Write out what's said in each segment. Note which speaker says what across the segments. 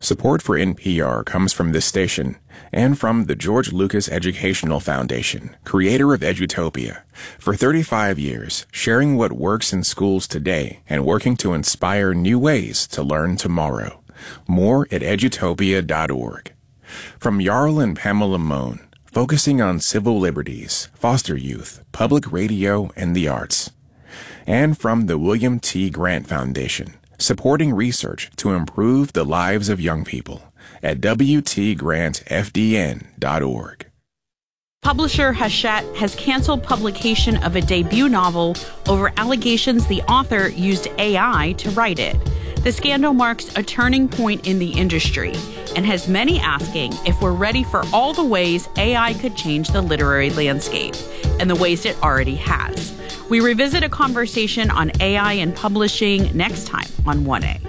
Speaker 1: Support for NPR comes from this station and from the George Lucas Educational Foundation, creator of Edutopia. For 35 years, sharing what works in schools today and working to inspire new ways to learn tomorrow. More at edutopia.org. From Jarl and Pamela Mohn, focusing on civil liberties, foster youth, public radio, and the arts. And from the William T. Grant Foundation, supporting research to improve the lives of young people at wtgrantfdn.org.
Speaker 2: Publisher Hachette has canceled publication of a debut novel over allegations the author used AI to write it. The scandal marks a turning point in the industry and has many asking if we're ready for all the ways AI could change the literary landscape and the ways it already has. We revisit a conversation on AI and publishing next time on 1A.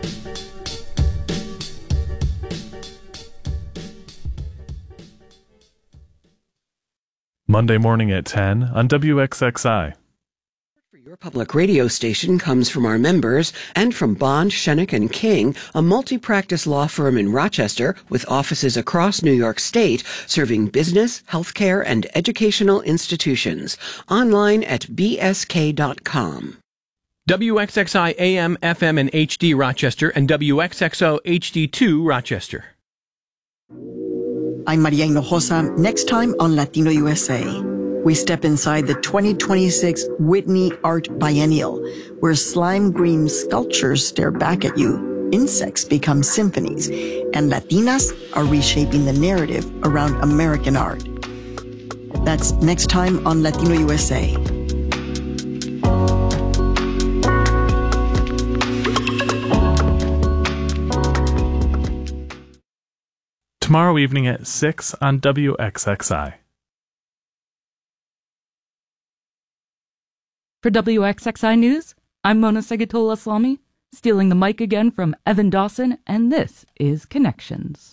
Speaker 3: Monday morning at 10 on WXXI.
Speaker 4: Your public radio station comes from our members and from Bond, Schoeneck & King, a multi-practice law firm in Rochester with offices across New York State, serving business, healthcare, and educational institutions. Online at bsk.com.
Speaker 5: WXXI AM, FM, and HD Rochester, and WXXO HD2 Rochester.
Speaker 6: I'm Maria Hinojosa. Next time on Latino USA, we step inside the 2026 Whitney Art Biennial, where slime green sculptures stare back at you, insects become symphonies, and Latinas are reshaping the narrative around American art. That's next time on Latino USA.
Speaker 3: Tomorrow evening at 6 on WXXI.
Speaker 7: For WXXI News, I'm Mona Segatola-Salmi, stealing the mic again from Evan Dawson, and this is Connections.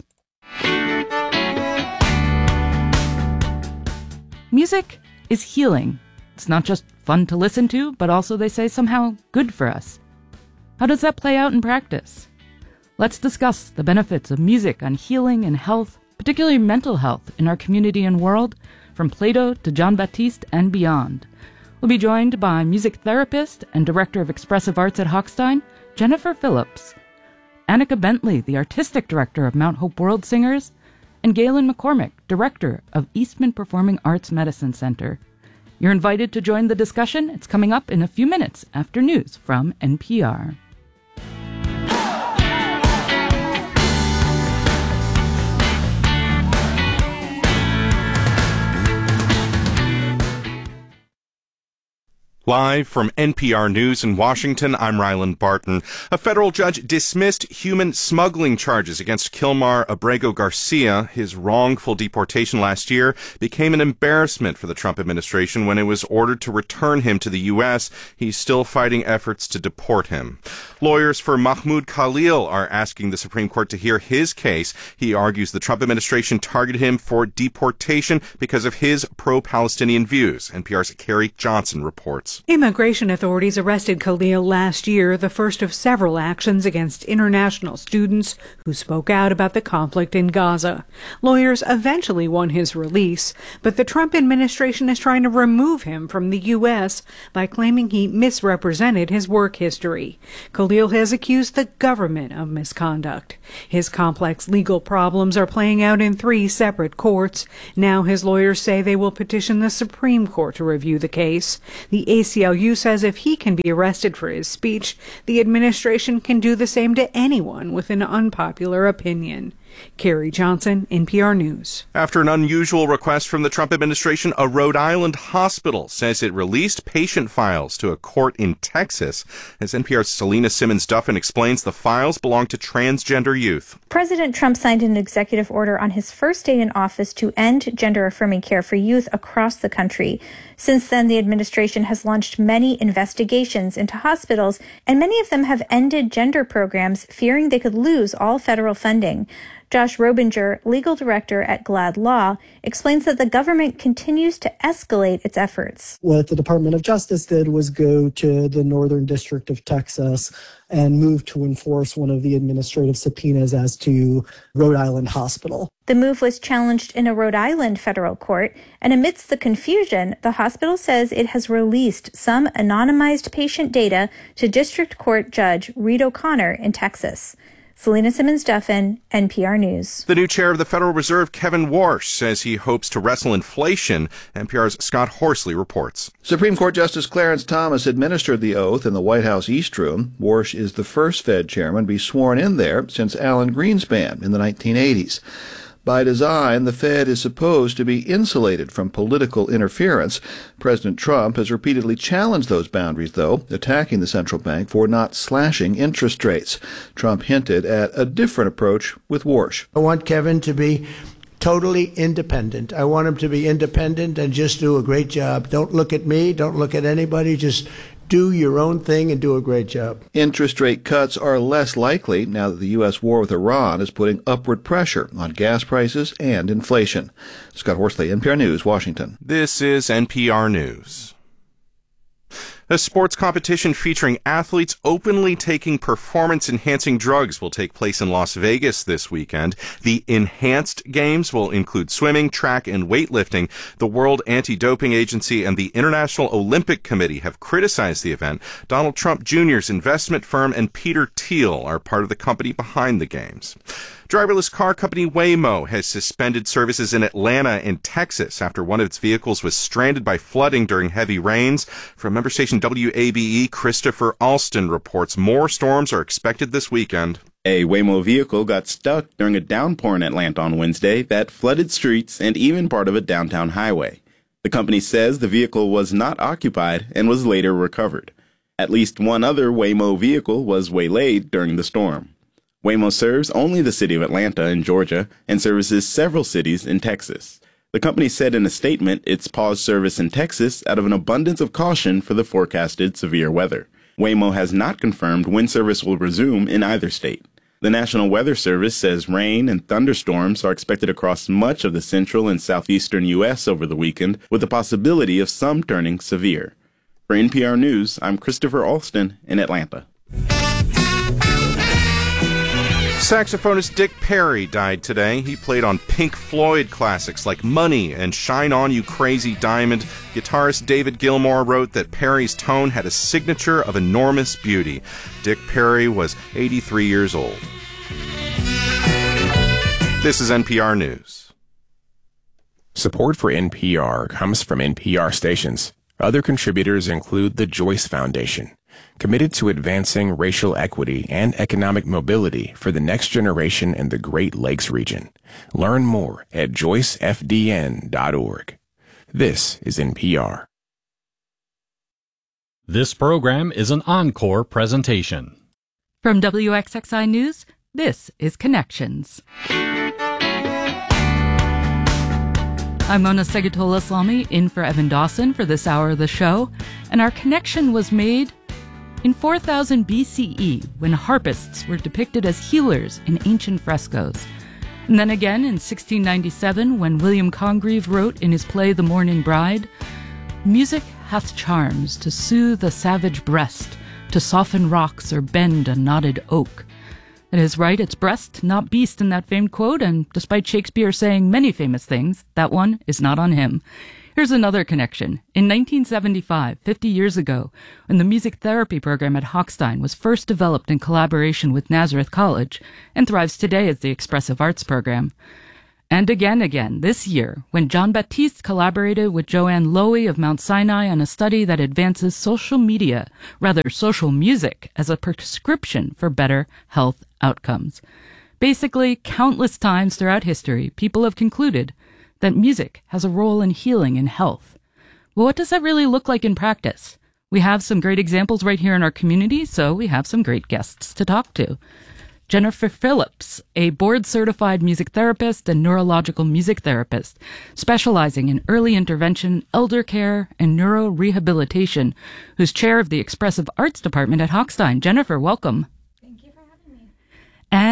Speaker 7: Music is healing. It's not just fun to listen to, but also, they say, somehow good for us. How does that play out in practice? Let's discuss the benefits of music on healing and health, particularly mental health, in our community and world, from Plato to John Baptiste and beyond. We'll be joined by music therapist and director of expressive arts at Hochstein, Jennifer Phillips, Annika Bentley, the artistic director of Mount Hope World Singers, and Galen McCormick, director of Eastman Performing Arts Medicine Center. You're invited to join the discussion. It's coming up in a few minutes after news from NPR.
Speaker 8: Live from NPR News in Washington, I'm Ryland Barton. A federal judge dismissed human smuggling charges against Kilmar Abrego Garcia. His wrongful deportation last year became an embarrassment for the Trump administration when it was ordered to return him to the U.S. He's still fighting efforts to deport him. Lawyers for Mahmoud Khalil are asking the Supreme Court to hear his case. He argues the Trump administration targeted him for deportation because of his pro-Palestinian views. NPR's Carrie Johnson reports.
Speaker 9: Immigration authorities arrested Khalil last year, the first of several actions against international students who spoke out about the conflict in Gaza. Lawyers eventually won his release, but the Trump administration is trying to remove him from the U.S. by claiming he misrepresented his work history. Khalil has accused the government of misconduct. His complex legal problems are playing out in 3 separate courts. Now his lawyers say they will petition the Supreme Court to review the case. The ACLU says if he can be arrested for his speech, the administration can do the same to anyone with an unpopular opinion. Carrie Johnson, NPR News.
Speaker 8: After an unusual request from the Trump administration, a Rhode Island hospital says it released patient files to a court in Texas. As NPR's Selena Simmons-Duffin explains, the files belong to transgender youth.
Speaker 10: President Trump signed an executive order on his first day in office to end gender-affirming care for youth across the country. Since then, the administration has launched many investigations into hospitals, and many of them have ended gender programs, fearing they could lose all federal funding. Josh Robinger, legal director at Glad Law, explains that the government continues to escalate its efforts.
Speaker 11: What the Department of Justice did was go to the Northern District of Texas and move to enforce one of the administrative subpoenas as to Rhode Island Hospital.
Speaker 10: The move was challenged in a Rhode Island federal court, and amidst the confusion, the hospital says it has released some anonymized patient data to District Court Judge Reed O'Connor in Texas. Selena Simmons-Duffin, NPR News.
Speaker 8: The new chair of the Federal Reserve, Kevin Warsh, says he hopes to wrestle inflation. NPR's Scott Horsley reports.
Speaker 12: Supreme Court Justice Clarence Thomas administered the oath in the White House East Room. Warsh is the first Fed chairman to be sworn in there since Alan Greenspan in the 1980s. By design, the Fed is supposed to be insulated from political interference. President Trump has repeatedly challenged those boundaries, though, attacking the central bank for not slashing interest rates. Trump hinted at a different approach with Warsh.
Speaker 13: I want Kevin to be totally independent. I want him to be independent and just do a great job. Don't look at me. Don't look at anybody. Just do your own thing and do a great job.
Speaker 12: Interest rate cuts are less likely now that the U.S. war with Iran is putting upward pressure on gas prices and inflation. Scott Horsley, NPR News, Washington.
Speaker 8: This is NPR News. A sports competition featuring athletes openly taking performance-enhancing drugs will take place in Las Vegas this weekend. The Enhanced Games will include swimming, track, and weightlifting. The World Anti-Doping Agency and the International Olympic Committee have criticized the event. Donald Trump Jr.'s investment firm and Peter Thiel are part of the company behind the games. Driverless car company Waymo has suspended services in Atlanta in Texas after one of its vehicles was stranded by flooding during heavy rains. From member station WABE, Christopher Alston reports more storms are expected this weekend.
Speaker 14: A Waymo vehicle got stuck during a downpour in Atlanta on Wednesday that flooded streets and even part of a downtown highway. The company says the vehicle was not occupied and was later recovered. At least one other Waymo vehicle was waylaid during the storm. Waymo serves only the city of Atlanta in Georgia and services several cities in Texas. The company said in a statement it's paused service in Texas out of an abundance of caution for the forecasted severe weather. Waymo has not confirmed when service will resume in either state. The National Weather Service says rain and thunderstorms are expected across much of the central and southeastern U.S. over the weekend, with the possibility of some turning severe. For NPR News, I'm Christopher Alston in Atlanta.
Speaker 8: Saxophonist Dick Perry died today. He played on Pink Floyd classics like Money and Shine On You Crazy Diamond. Guitarist David Gilmour wrote that Perry's tone had a signature of enormous beauty. Dick Perry was 83 years old. This is NPR News.
Speaker 1: Support for NPR comes from NPR stations. Other contributors include the Joyce Foundation, committed to advancing racial equity and economic mobility for the next generation in the Great Lakes region. Learn more at joycefdn.org. This is NPR.
Speaker 15: This program is an encore presentation.
Speaker 7: From WXXI News, this is Connections. I'm Mona Segatola-Slamy, in for Evan Dawson for this hour of the show, and our connection was made in 4000 BCE, when harpists were depicted as healers in ancient frescoes. And then again in 1697, when William Congreve wrote in his play The Mourning Bride, "Music hath charms to soothe a savage breast, to soften rocks or bend a knotted oak." It is right, it's breast, not beast in that famed quote, and despite Shakespeare saying many famous things, that one is not on him. Here's another connection. In 1975, 50 years ago, when the music therapy program at Hochstein was first developed in collaboration with Nazareth College and thrives today as the Expressive Arts program. And again, this year, when John Baptiste collaborated with Joanne Lowy of Mount Sinai on a study that advances social music, as a prescription for better health outcomes. Basically, countless times throughout history, people have concluded that music has a role in healing and health. Well, what does that really look like in practice? We have some great examples right here in our community, so we have some great guests to talk to. Jennifer Phillips, a board-certified music therapist and neurological music therapist, specializing in early intervention, elder care, and neurorehabilitation, who's chair of the Expressive Arts Department at Hochstein. Jennifer, welcome.
Speaker 16: Thank you for having me.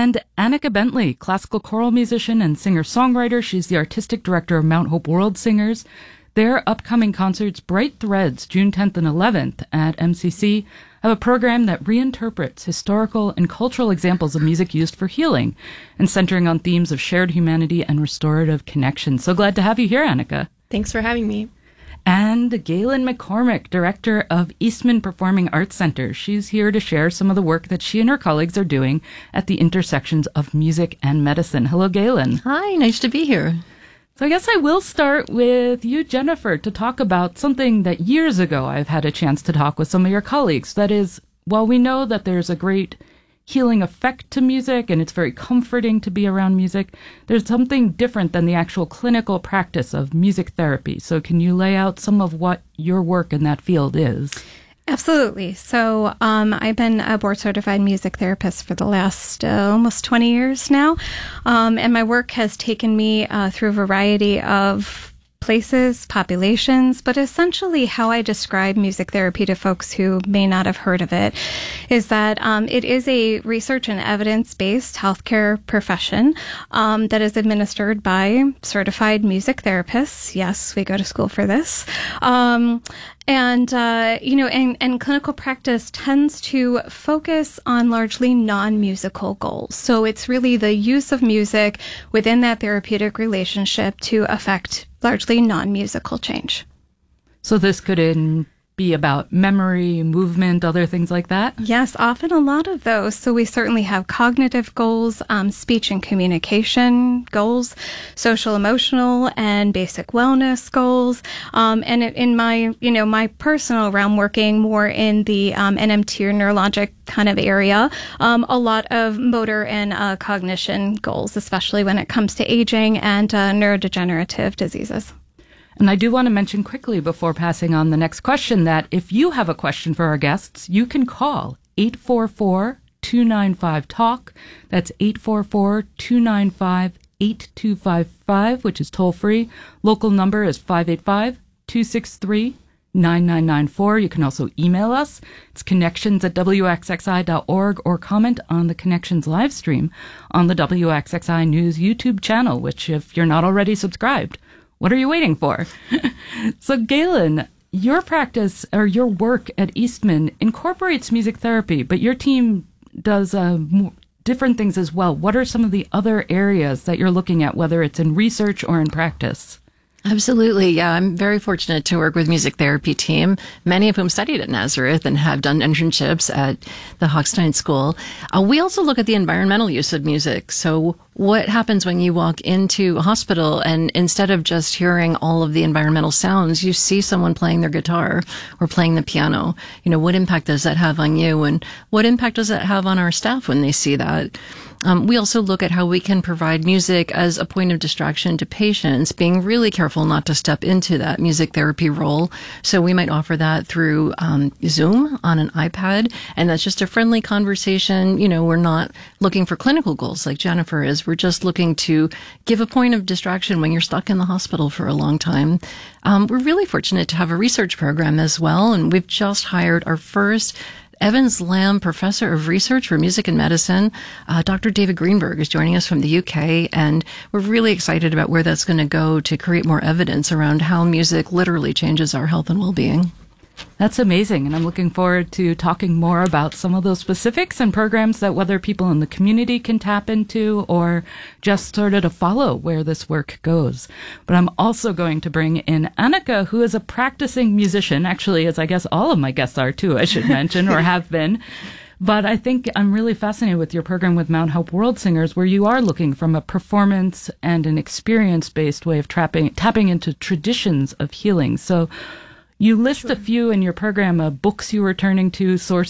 Speaker 7: And Annika Bentley, classical choral musician and singer-songwriter. She's the artistic director of Mount Hope World Singers. Their upcoming concerts, Bright Threads, June 10th and 11th at MCC, have a program that reinterprets historical and cultural examples of music used for healing and centering on themes of shared humanity and restorative connection. So glad to have you here, Annika.
Speaker 16: Thanks for having me.
Speaker 7: And Galen McCormick, director of Eastman Performing Arts Center. She's here to share some of the work that she and her colleagues are doing at the intersections of music and medicine. Hello, Galen.
Speaker 17: Hi, nice to be here.
Speaker 7: So I guess I will start with you, Jennifer, to talk about something that years ago I've had a chance to talk with some of your colleagues. That is, while we know that there's a great healing effect to music and it's very comforting to be around music, there's something different than the actual clinical practice of music therapy. So can you lay out some of what your work in that field is?
Speaker 16: Absolutely. So I've been a board-certified music therapist for the last almost 20 years now. And my work has taken me through a variety of places, populations, but essentially how I describe music therapy to folks who may not have heard of it is that it is a research and evidence-based healthcare profession that is administered by certified music therapists. Yes, we go to school for this. And clinical practice tends to focus on largely non-musical goals. So it's really the use of music within that therapeutic relationship to affect largely non-musical change.
Speaker 7: So this could be about memory, movement, other things like that?
Speaker 16: Yes, often a lot of those. So we certainly have cognitive goals, speech and communication goals, social, emotional, and basic wellness goals. And in my personal realm, working more in the NMT or neurologic kind of area, a lot of motor and cognition goals, especially when it comes to aging and neurodegenerative diseases.
Speaker 7: And I do want to mention quickly before passing on the next question that if you have a question for our guests, you can call 844-295-TALK. That's 844-295-8255, which is toll free. Local number is 585-263-9994. You can also email us. It's connections@wxxi.org or comment on the Connections live stream on the WXXI News YouTube channel, which if you're not already subscribed, what are you waiting for? So, Galen, your practice or your work at Eastman incorporates music therapy, but your team does different things as well. What are some of the other areas that you're looking at, whether it's in research or in practice?
Speaker 17: Absolutely. Yeah, I'm very fortunate to work with music therapy team, many of whom studied at Nazareth and have done internships at the Hochstein School. We also look at the environmental use of music. So what happens when you walk into a hospital and instead of just hearing all of the environmental sounds, you see someone playing their guitar or playing the piano? What impact does that have on you? And what impact does that have on our staff when they see that? We also look at how we can provide music as a point of distraction to patients, being really careful not to step into that music therapy role. So we might offer that through Zoom on an iPad, and that's just a friendly conversation. We're not looking for clinical goals like Jennifer is. We're just looking to give a point of distraction when you're stuck in the hospital for a long time. We're really fortunate to have a research program as well, and we've just hired our first Evans Lamb Professor of Research for Music and Medicine. Dr. David Greenberg is joining us from the UK, and we're really excited about where that's going to go to create more evidence around how music literally changes our health and well-being.
Speaker 7: That's amazing, and I'm looking forward to talking more about some of those specifics and programs that whether people in the community can tap into or just sort of to follow where this work goes. But I'm also going to bring in Annika, who is a practicing musician, actually, as I guess all of my guests are too, I should mention, or have been. But I think I'm really fascinated with your program with Mount Hope World Singers, where you are looking from a performance and an experience-based way of tapping into traditions of healing. So you list a few in your program of books you were turning to, sources